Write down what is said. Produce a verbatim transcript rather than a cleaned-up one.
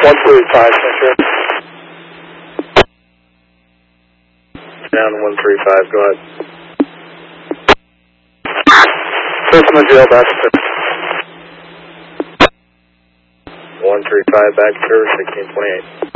one three five, Central. Down one three five, go ahead. Personal jail, back to one three five, back to sixteen twenty-eight.